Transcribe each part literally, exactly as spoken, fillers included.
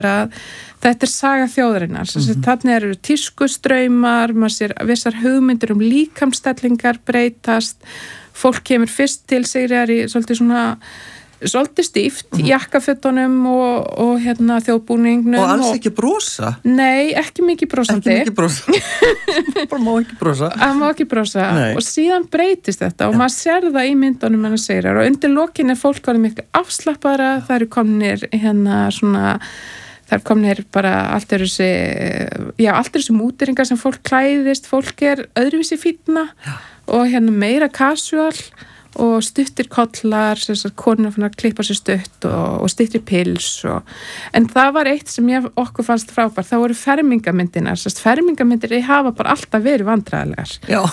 að þetta er saga þjóðarinnar. Mm-hmm. Þannig eru tískustraumar, maður sér vissar hugmyndir um líkamstellingar breytast, fólk kemur fyrst til sigrar í svolítið svona svolítið stíft, mm-hmm. jakkafötunum og, og hérna þjóðbúningnum. Og alls ekki brosa? Nei, ekki mikið brosandi. Ekki mikið brosa. Bara má ekki brosa. Það má ekki brosa. Nei. Og síðan breytist þetta og ja. Maður sér það í myndunum en að segja og undir lokin er fólk verið miklu afslappara, það eru komnir hérna svona, það eru komnir bara allt eru þessi, já, allt eru þessi múteringar sem fólk klæðist, fólk er öðruvísi fínna ja. Og hérna meira casual og stuttir kollar, konur fann að klippa sér stutt og, og stuttir pils og, en það var eitt sem ég okkur fannst frábært, það voru fermingamyndinar fermingamyndir hafa bara alltaf verið vandræðilegar já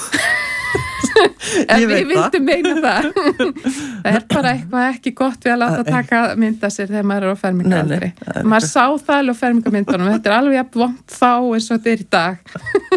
en við vildum meina það það er bara eitthvað ekki gott við að láta taka mynda sér þegar maður er á fermingaaldri maður sá það alveg á fermingamyndunum þetta er alveg jafn vont þá eins og þetta er í dag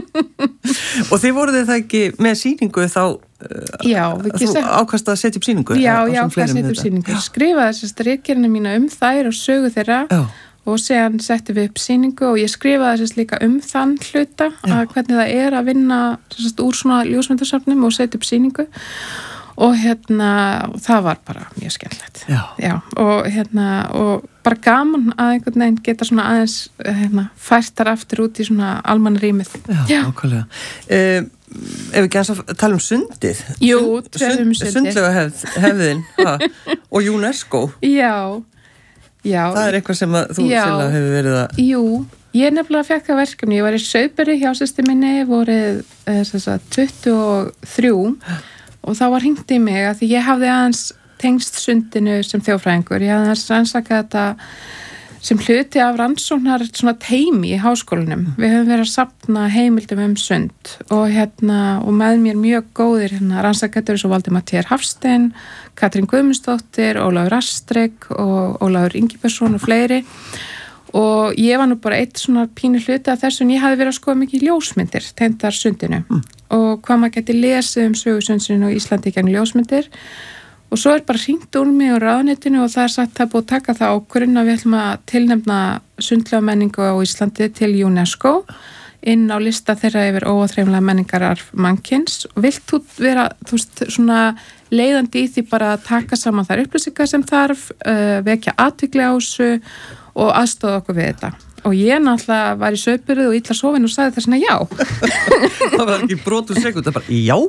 og þið voruð það ekki með sýningu þá já, þú set... ákast að setja upp sýningu já, já, ákast að setja upp sýningu skrifaði þessast ríkjörnum mína um þær og sögu þeirra já. Og séðan settum við upp sýningu og ég skrifaði þess líka um þann hluta já. Að hvernig það er að vinna þessast úr svona ljósmyndasafnum og setja upp sýningu og hérna það var bara mjög skemmtilegt já. Já, og hérna og bara gaman að einhvern veginn geta svona aðeins hérna, fært þar aftur út í svona almannarýmið já, já. Nákvæmlega eh, ef við ekki að tala um sundið jú, tölum um sundið sundlega hef, hefðin ha, og UNESCO já Já, það er eitthvað sem að þú sjálf hefur verið að jú, ég nefnilega fekk að verkefni ég var í Sauðbergi hjá systur minni vorið uh, tuttugu og þrjú og þá var hringt í mig að því ég hafði aðeins tengst sundinu sem þjóðfræðingur ég hafði aðeins rannsakað þetta sem hluti af rannsóknar svona teimi í háskólanum. Við höfum verið að safna heimildum um sund og hérna og með mér mjög góðir hérna rannsakendur eins og Valdimar T. Hafstein, Katrín Guðmundsdóttir, Ólafur Astrek og Ólafur Ingibergsson og fleiri og ég var nú bara eitt svona pínu hluti af þessu en ég hafði verið að skoða mikið ljósmyndir tengdar sundinu mm. og hvað maður geti lesið um sögu sundsinu og Íslandi gegn ljósmyndir og svo er bara hringt úr mig og ráðuneytinu og það er sagt að það er búið að taka það ákvörðun að við ætlum að tilnefna sundlega menningu á Íslandi til UNESCO inn á lista þeirra yfir óáþreifanlega menningararf mannkyns og vilt þú vera, þú veist, svona leiðandi í því bara að taka saman þær upplýsingar sem þarf, uh, vekja athygli á þessu og aðstoða okkur við þetta. Og ég náttúrulega var í Sauðburði og illa sofin og sagði þess vegna já. Það var ekki brotur sekund, það bara já.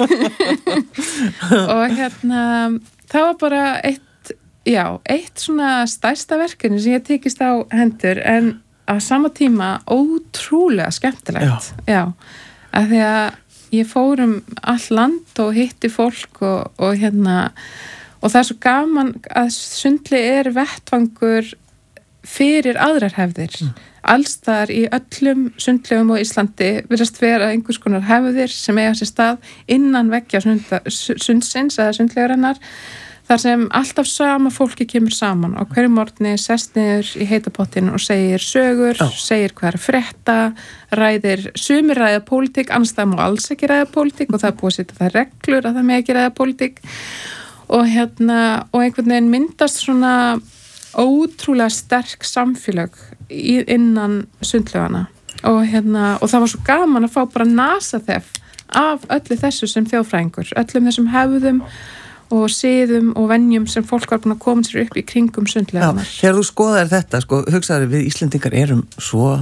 Og hérna, það var bara eitt, já, eitt svona stærsta verkefni sem ég tekist á hendur en á sama tíma ótrúlega skemmtilegt. Já. Já, af því að ég fór um all land og hitti fólk og, og hérna, og það er svo gaman að sundli er vettvangur fyrir aðrar hefðir. Mm. Allsstaðar í öllum sundlegum á Íslandi virðast vera einhvers konar hefðir sem eiga sér stað innan veggja sundsins eða sundlegarinnar þar sem alltaf sama fólki kemur saman og hverju morgni sest niður í heitapottin og segir sögur, oh. segir hvað er að frétta, ræðir sumir ræða pólitík, annars það má alls ekki ræða pólitík og það er búið að setja það reglur að það með ekki ræða pólitík og hérna og einhvern veginn myndast svona ótrúlega sterk samfélag innan sundlaugana og, hérna, og það var svo gaman að fá bara nasaþef af öllu þessu sem þjóðfræðingur, öllum þessum hefðum og siðum og venjum sem fólk var búin að koma sér upp í kringum sundlauganar. Þegar þú skoðar þetta, sko, hugsaður við Íslendingar erum svo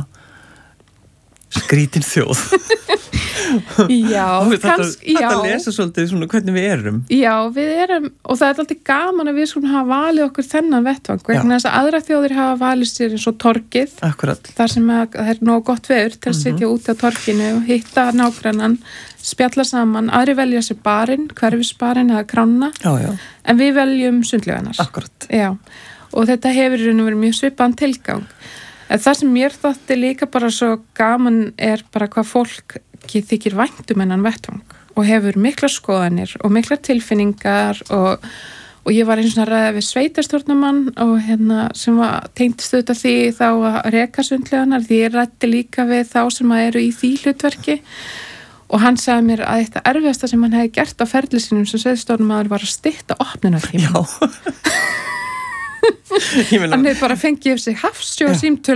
skrítin þjóð. Já, kannski, já. Þetta lesa svolítið svona hvernig við erum. Já, við erum, og það er alltaf gaman að við skulum hafa valið okkur þennan vettvang, vegna þess að aðra þjóðir hafa valið sér eins og torgið. Akkurat. Þar sem að, það er nóg gott veður til að mm-hmm. sitja úti á torginu og hitta nágrannan, spjalla saman, aðri velja sér barinn, hverfisbarinn eða krána, já, já. En við veljum sundlaugarnar. Akkurat. Já, og þetta hefur í raun og verið mjög svipaðan tilgang. En það sem mér þótti líka bara svo gaman er bara hvað fólk þykir væntum enn vettvang og hefur miklar skoðanir og miklar tilfinningar og, og ég var eins og ræða við sveitarstjórnarmann og hérna sem var tengdist auðvitað því þá að reka sundlaugarnar því ég ræddi líka við þá sem eru í því hlutverki og hann sagði mér að þetta erfiðasta sem hann hefði gert á ferli sínum sem sveitarstjórnarmaður var að stytta opnunartíma. Já. Hann hefði bara fengið yfir sig hafsjó símtöl